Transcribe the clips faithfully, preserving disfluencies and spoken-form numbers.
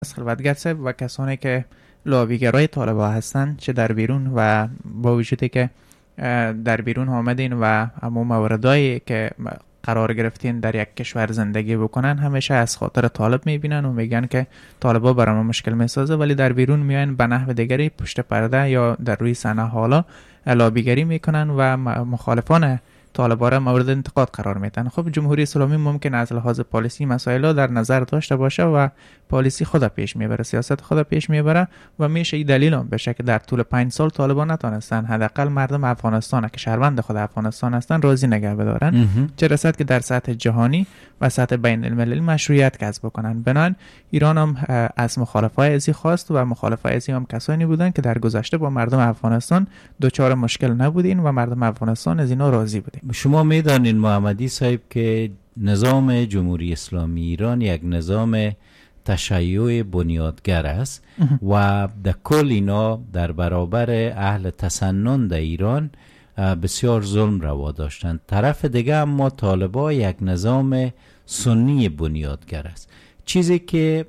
از خلوتگر صاحب و کسانی که لابیگرای طالبان هستند، چه در بیرون و با وجودی که در بیرون آمدین و همون موردایی که قرار گرفتین در یک کشور زندگی بکنن، همیشه از خاطر طالب میبینن و میگن که طالبا برای ما مشکل میسازه، ولی در بیرون میاین به نحو دیگری پشت پرده یا در روی صحنه حالا لابیگری میکنن و مخالفان طالبا را مورد انتقاد قرار میدن. خب جمهوری اسلامی ممکن از لحاظ پالیسی مسائل در نظر داشته باشه و پالیسی خود پیش میبره، سیاست خود پیش میبره و میشه این دلیل هم بشه که در طول پنج سال طالبان نتونستن حداقل مردم افغانستان که شهروند خود افغانستان هستن راضی نگه بدارن، چه رسد که در سطح جهانی و سطح بین المللی مشروعیت کسب بکنن. بنابراین ایران هم از مخالفای ازی خواست و مخالفای ازی هم کسانی بودن که در گذشته با مردم افغانستان دوچار مشکل نبودین و مردم افغانستان از اینا راضی بودین. شما میدانین محمدی صاحب که نظام جمهوری اسلامی ایران یک نظام تشیع بنیادگر است و در کل اینا در برابر اهل تسنن در ایران بسیار ظلم روا داشتند. طرف دیگه اما طالبا یک نظام سنی بنیادگر است، چیزی که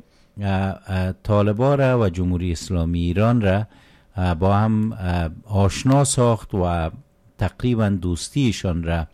طالبا را و جمهوری اسلامی ایران را با هم آشنا ساخت و تقریبا دوستیشان را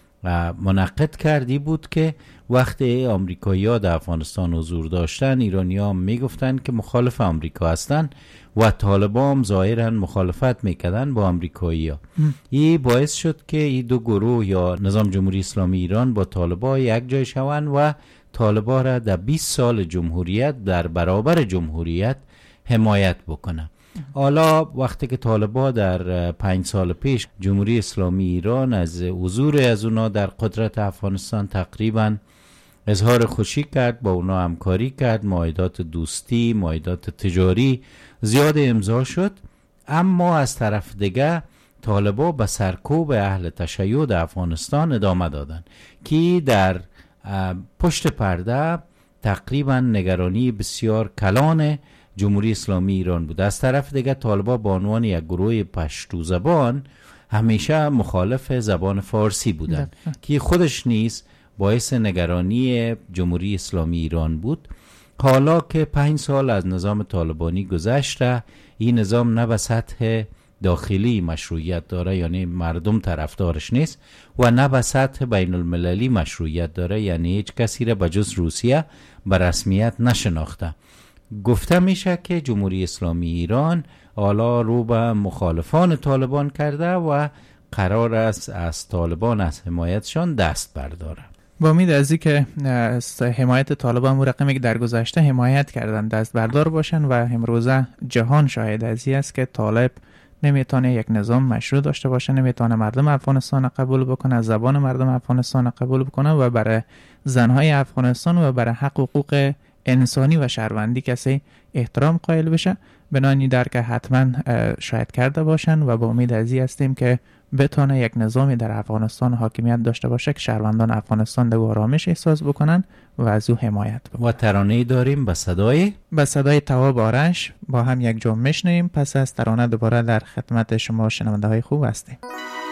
منعقد کردی بود که وقتی آمریکایی‌ها در افغانستان حضور داشتن، ایرانی‌ها هم میگفتن که مخالف آمریکا هستن و طالبان هم ظاهراً مخالفت میکردن با آمریکایی‌ها. این باعث شد که این دو گروه یا نظام جمهوری اسلامی ایران با طالبان یک جای شوند و طالبان را در بیست سال جمهوریت در برابر جمهوریت حمایت بکنن. حالا وقتی که طالبان در پنج سال پیش جمهوری اسلامی ایران از حضور از اونا در قدرت افغانستان تقریبا اظهار خوشی کرد، با اونا همکاری کرد، معاهدات دوستی، معاهدات تجاری زیاد امضا شد، اما از طرف دیگه طالبان به سرکوب اهل تشیع در افغانستان ادامه دادن که در پشت پرده تقریبا نگرانی بسیار کلان جمهوری اسلامی ایران بود. از طرف دیگه طالبان به عنوان یک گروه پشتو زبان همیشه مخالف زبان فارسی بودن که خودش نیز باعث نگرانی جمهوری اسلامی ایران بود. حالا که پنج سال از نظام طالبانی گذشته، این نظام نه به سطح داخلی مشروعیت داره، یعنی مردم طرفدارش نیست، و نه به سطح بین المللی مشروعیت داره، یعنی هیچ کسی را بجز روسیه به رسمیت نشناخته. گفته میشه که جمهوری اسلامی ایران حالا رو به مخالفان طالبان کرده و قرار است از طالبان از حمایتشان دست برداره. با امید از این که حمایت طالبان و رقمی که در گذشته حمایت کردن دست بردار باشن و امروزه جهان شاهد از این است که طالب نمیتونه یک نظام مشروع داشته باشه، نمیتونه مردم افغانستان قبول بکنه، زبان مردم افغانستان قبول بکنه و برای زنهای افغانستان و برای حق و حقوق انسانی و شهروندی کسی احترام قائل بشه. بنابراین در که حتما شاید کرده باشن و با امید از این هستیم که بتونه یک نظامی در افغانستان حاکمیت داشته باشه که شهروندان افغانستان در آرامش احساس بکنن و از او حمایت بکنن. و ترانه‌ای داریم به صدای به صدای تواب آرش با هم یک جمع میشنویم. پس از ترانه دوباره در خدمت شما شنونده های خوب هستیم.